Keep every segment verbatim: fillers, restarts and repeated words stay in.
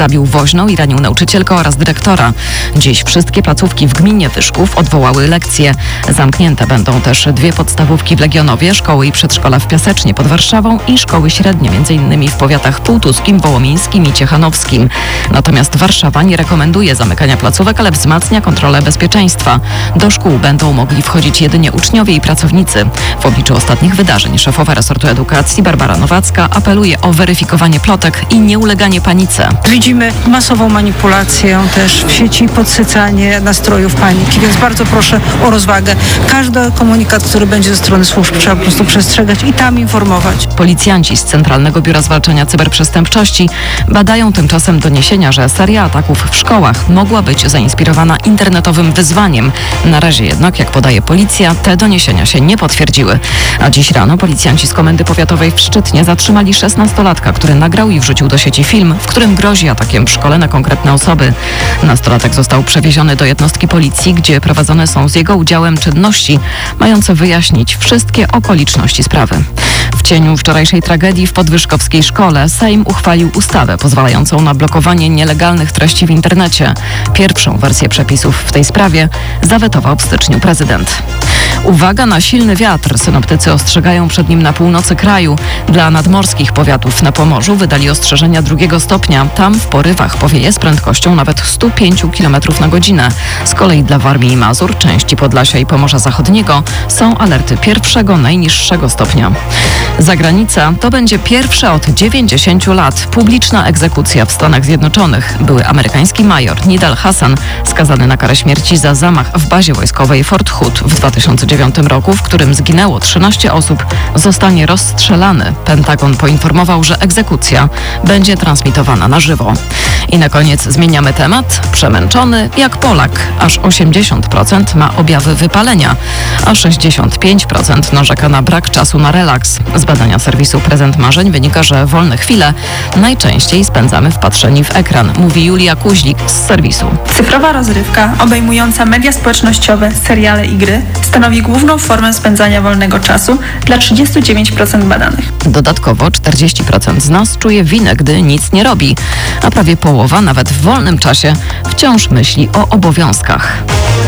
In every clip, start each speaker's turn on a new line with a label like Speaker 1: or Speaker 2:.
Speaker 1: zabił woźną i ranił nauczycielkę oraz dyrektora. Dziś wszystkie placówki w gminie Wyszków odwołały lekcje. Zamknięte będą też dwie podstawówki w Legionowie, szkoły i przedszkola w Piasecznie pod Warszawą i szkoły średnie, między innymi w powiatach półtuskim, wołomińskim i ciechanowskim. Natomiast Warszawa nie rekomenduje zamykania placówek, ale wzmacnia kontrolę bezpieczeństwa. Do szkół będą mogli wchodzić jedynie uczniowie i pracownicy. W obliczu ostatnich wydarzeń szefowa resortu edukacji Barbara Nowacka apeluje o weryfikowanie plotek i nieuleganie panice.
Speaker 2: Widzimy masową manipulację też w sieci, podsycanie nastrojów paniki, więc bardzo proszę o rozwagę. Każdy komunikat, który będzie ze strony służb, trzeba po prostu przestrzegać i tam informować.
Speaker 1: Policjanci z Centralnego Biura Zwalczania Cyberprzestępczości badają tymczasem doniesienia, że seria ataków w szkołach mogła być zainspirowana internetowym wyzwaniem. Na razie jednak, jak podaje policja, te doniesienia się nie potwierdziły. A dziś rano policjanci z Komendy Powiatowej w Szczytnie zatrzymali szesnastolatka, który nagrał i wrzucił do sieci film, w którym grozi atakiem w szkole na konkretne osoby. Nastolatek został przewieziony do jednostki policji, gdzie prowadzone są z jego udziałem czynności mające wyjaśnić wszystkie okoliczności sprawy. W cieniu wczorajszej tragedii w podwyżkowskiej szkole Sejm uchwalił ustawę pozwalającą na blokowanie nielegalnych treści w internecie. Pierwszą wersję przepisów w tej sprawie zawetował w styczniu prezydent. Uwaga na silny wiatr. Synoptycy ostrzegają przed nim na północy kraju. Dla nadmorskich powiatów na Pomorzu wydali ostrzeżenia drugiego stopnia. Tam w porywach powieje z prędkością nawet sto pięć kilometrów na godzinę. Z kolei dla Warmii i Mazur, części Podlasia i Pomorza Zachodniego są alerty pierwszego, najniższego stopnia. Zagranica to będzie pierwsza od dziewięćdziesięciu lat publiczna egzekucja w Stanach Zjednoczonych. Były amerykański major Nidal Hasan skazany na karę śmierci za zamach w bazie wojskowej Fort Hood w dwa tysiące dziewiątym roku, w którym zginęło trzynaście osób, zostanie rozstrzelany. Pentagon poinformował, że egzekucja będzie transmitowana na żywo. I na koniec zmieniamy temat. Przemęczony jak Polak. Aż osiemdziesiąt procent ma objawy wypalenia, a sześćdziesiąt pięć procent narzeka na brak czasu na relaks. Z badania serwisu Prezent Marzeń wynika, że wolne chwile najczęściej spędzamy wpatrzeni w ekran, mówi Julia Kuźlik z serwisu.
Speaker 3: Cyfrowa rozrywka obejmująca media społecznościowe, seriale i gry stanowi główną formę spędzania wolnego czasu dla trzydziestu dziewięciu procent badanych.
Speaker 1: Dodatkowo czterdzieści procent z nas czuje winę, gdy nic nie robi, a prawie połowa nawet w wolnym czasie wciąż myśli o obowiązkach.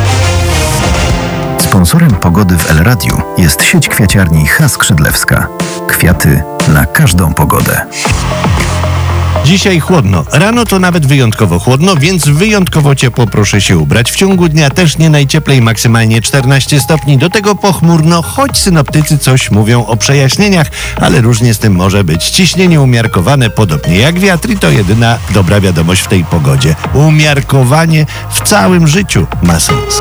Speaker 4: Sponsorem pogody w El Radiu jest sieć kwiaciarni H. Skrzydlewska. Kwiaty na każdą pogodę.
Speaker 5: Dzisiaj chłodno. Rano to nawet wyjątkowo chłodno, więc wyjątkowo ciepło proszę się ubrać. W ciągu dnia też nie najcieplej, maksymalnie czternaście stopni. Do tego pochmurno, choć synoptycy coś mówią o przejaśnieniach, ale różnie z tym może być. Ciśnienie umiarkowane, podobnie jak wiatr, i to jedyna dobra wiadomość w tej pogodzie. Umiarkowanie w całym życiu ma sens.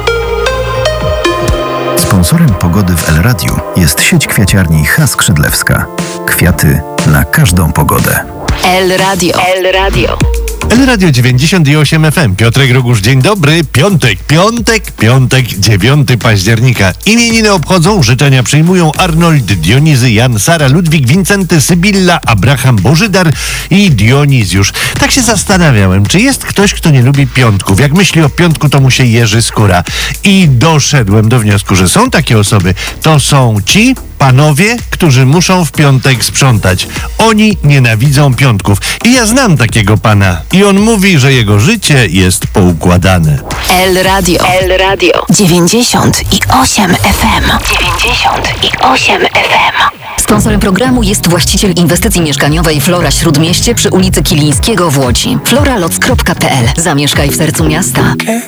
Speaker 4: Sponsorem pogody w El Radiu jest sieć kwiaciarni H. Skrzydlewska. Kwiaty na każdą pogodę.
Speaker 6: El Radio. El Radio.
Speaker 5: El Radio dziewięćdziesiąt osiem F M. Piotrek Rogusz, dzień dobry. Piątek, piątek, piątek, dziewiątego października. Imieniny obchodzą, życzenia przyjmują Arnold, Dionizy, Jan, Sara, Ludwik, Wincenty, Sybilla, Abraham, Bożydar i Dionizjusz. Tak się zastanawiałem, czy jest ktoś, kto nie lubi piątków. Jak myśli o piątku, to mu się jeży skóra. I doszedłem do wniosku, że są takie osoby. To są ci panowie, którzy muszą w piątek sprzątać. Oni nienawidzą piątków. I ja znam takiego pana. I on mówi, że jego życie jest poukładane.
Speaker 6: El Radio. El Radio. dziewięćdziesiąt osiem F M. dziewięćdziesiąt osiem F M. Sponsorem programu jest właściciel inwestycji mieszkaniowej Flora Śródmieście przy ulicy Kilińskiego w Łodzi. floraloc kropka p l. Zamieszkaj w sercu miasta.